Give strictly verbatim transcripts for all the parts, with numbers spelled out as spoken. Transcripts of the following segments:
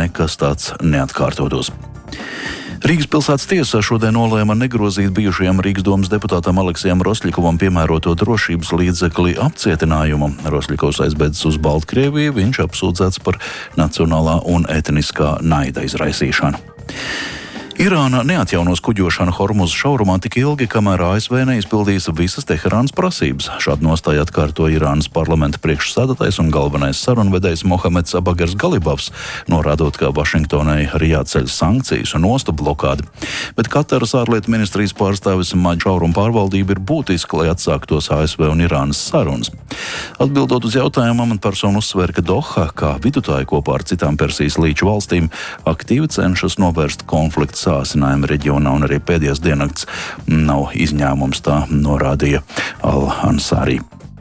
nekas tāds neatkārtotos. Rīgas pilsētas tiesa šodien nolēma negrozīt bijušajam Rīgas domas deputātam Aleksijam Rosļikovam piemēroto drošības līdzekli apcietinājumu. Rosļikovs aizbēdzis uz Baltkrieviju, viņš apsūdzēts par nacionālā un etniskā naida izraisīšanu. Irāna neatjaunos kuģošanu Hormuza šaurumā tik ilgi, kamēr A S V neizpildīs visas Teherānas prasības. Šādu nostāju atkārto Irānas parlamenta priekšsēdētājs un galvenais sarunvedējs Mohameds Abagars Galibavs, norādot, ka Vašingtonai ir jāceļ sankcijas un ostu blokādi. Bet Kataras ārlietu ministrijas pārstāvis Maģa šaurumu pārvaldība ir būtiska, lai atsāktos A S V un Irānas sarunas. Atbildot uz jautājumu, amatpersona uzsver, ka Doha, kā vidutāja kopā ar citām Persijas līča valstīm, aktīvi cenšas novērst konfliktu sāsinājumu reģionā, un arī pēdējās diennakts nav izņēmums, tā norādīja Al-Ansari.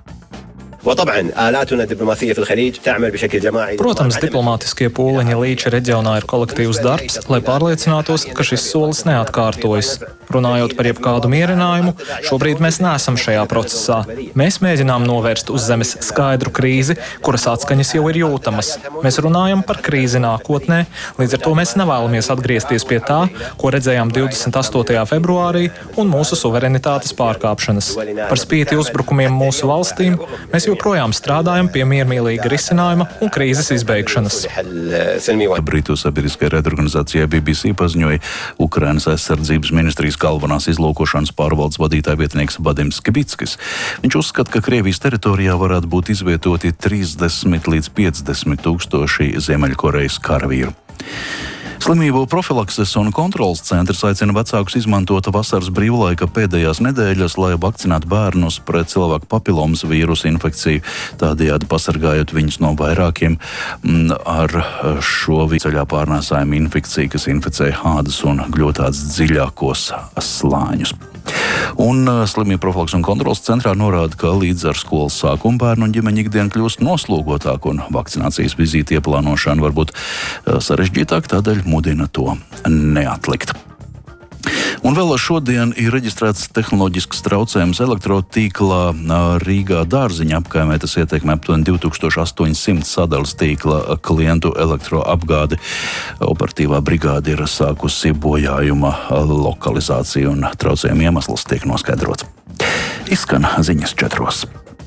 Protams, diplomātiskie pūliņi līča reģionā ir kolektīvs darbs, lai pārliecinātos, ka šis solis neatkārtojas. Runājot par jebkādu mierinājumu, šobrīd mēs neesam šajā procesā. Mēs mēģinām novērst uz zemes skaidru krīzi, kuras atskaņas jau ir jūtamas. Mēs runājam par krīzi nākotnē, līdz ar to mēs nevēlamies atgriezties pie tā, ko redzējām divdesmit astotajā februārī un mūsu suverenitātes pārkāpšanas. Par spīti uzbrukumiem mūsu valstīm, mēs joprojām strādājam pie miermīlīga risinājuma un krīzes izbeigšanas. Britu sabiedriskajai raidorganizācijai B B C paziņoja Ukrainas aizsardzības ministrijas galvenās izlūkošanas pārvaldes vadītāja vietnieks Vadims Skibickis. Viņš uzskata, ka Krievijas teritorijā varētu būt izvietoti trīsdesmit līdz piecdesmit tūkstoši Ziemeļkorejas karavīru. Slimību profilakses un kontrolas centrs aicina vecākus izmantot vasaras brīvlaika pēdējās nedēļas, lai vakcinētu bērnus pret cilvēku papilomas vīrusu infekciju, tādējādi pasargājot viņus no vairākiem ar šo ceļā pārnēsājumu infekciju, kas inficē ādas un gļotādes dziļākos slāņus. Un slimību profilakses un kontrolas centrā norāda, ka līdz ar skolas sākumu bērnu un ģimeņu ikdienu kļūst noslogotāk un vakcinācijas vizīti ieplānošana var būt sarežģītāk, tādēļ mudina to neatlikt. Un vēl šodien ir reģistrēts tehnoloģisks traucējums elektrotīklā Rīgā Dārziņa apkaimē. Tas ietekmē aptuveni divi tūkstoši astoņsimt sadales tīkla klientu elektroapgādi. Operatīvā brigāde ir sākusi bojājuma lokalizāciju un traucējuma iemesls tiek noskaidrots. Izskan ziņas četros.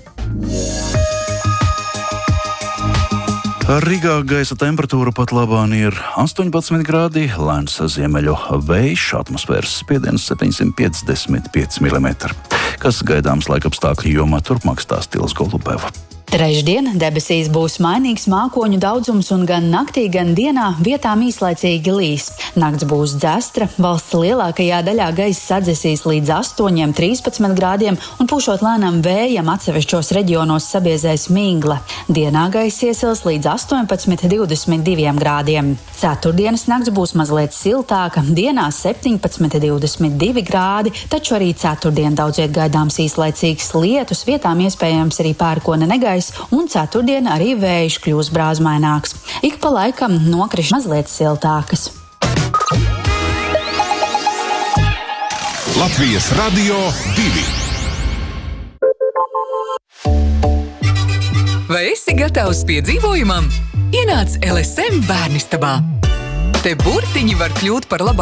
Rīgā gaisa temperatūra pat labāk ir astoņpadsmit grādi, lēns ziemeļu vējš, atmosfēras spiediens septiņsimt piecdesmit pieci milimetri. Kas gaidāms laikapstākļu jomā, turpmāk stāsta Ilze Golubeva. Trešdien debesīs būs mainīgs mākoņu daudzums un gan naktī, gan dienā vietām īslaicīgi līs. Nakts būs dzestra, valsts lielākajā daļā gaisa sadzesīs līdz astoņiem, trīspadsmit grādiem un pūšot lēnam vējam atsevišķos reģionos sabiezēs migla. Dienā gaisa iesils līdz astoņpadsmit, divdesmit diviem grādiem. Ceturtdienas nakts būs mazliet siltāka, dienā septiņpadsmit, divdesmit divi grādi, taču arī ceturtdien daudziet gaidāms īslaicīgs lietus, vietām iespējams arī pērkona negaiss, un ceturtdien arī vējš kļūs brāzmaināks. Ik pa laikam nokriš mazliet siltākas. Latvijas Radio divi. Vai esi gatavs piedzīvojumam? Ienāc L S M bērnistabā. Te burtiņi var kļūt par labāku